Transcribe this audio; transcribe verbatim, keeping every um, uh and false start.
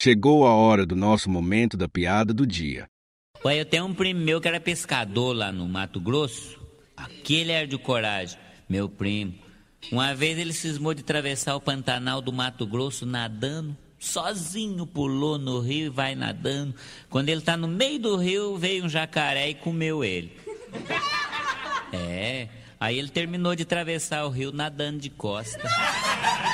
Chegou a hora do nosso momento da piada do dia. Ué, eu tenho um primo meu que era pescador lá no Mato Grosso. Aquele era de coragem, meu primo. Uma vez ele cismou de atravessar o Pantanal do Mato Grosso nadando. Sozinho pulou no rio e vai nadando. Quando ele tá no meio do rio, veio um jacaré e comeu ele. É, aí ele terminou de atravessar o rio nadando de costa.